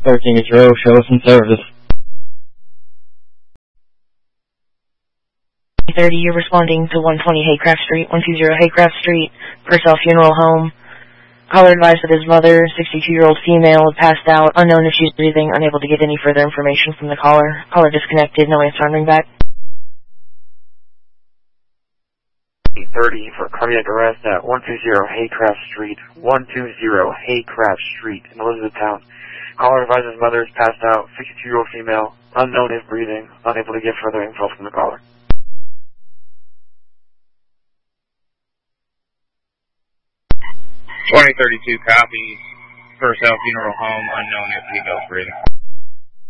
Parking is row, show us in service. 30, you're responding to 120 Haycraft Street, 120 Haycraft Street, Purcell Funeral Home. Caller advised that his mother, 62-year-old female, had passed out, unknown if she's breathing, unable to get any further information from the caller. Caller disconnected, no answer on ringback. 30 for cardiac arrest at 120 Haycraft Street, 120 Haycraft Street in Elizabethtown. Caller advises mother is passed out, 62-year-old female, unknown if breathing, unable to get further info from the caller. 2032 copies, Purcell Funeral Home, unknown if he goes breathing.